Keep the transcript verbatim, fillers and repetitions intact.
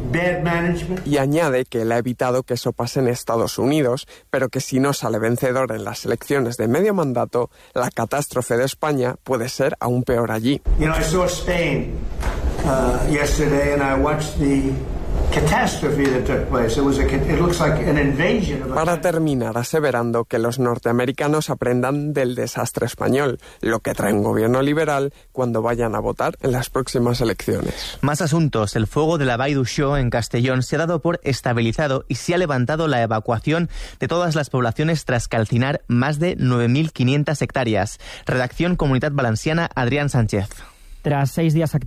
Y añade que él ha evitado que eso pase en Estados Unidos, pero que si no sale vencedor en las elecciones de medio mandato, la catástrofe de España puede ser aún peor allí. You know, I saw Spain uh, yesterday and I watched the catastrophe that took place. It was a, it looks like an invasion of a... Para terminar, aseverando que los norteamericanos aprendan del desastre español, lo que trae un gobierno liberal cuando vayan a votar en las próximas elecciones. Más asuntos. El fuego de la Vall d'Uixó en Castellón se ha dado por estabilizado y se ha levantado la evacuación de todas las poblaciones tras calcinar más de nueve mil quinientas hectáreas. Redacción Comunitat Valenciana, Adrián Sánchez. Tras seis días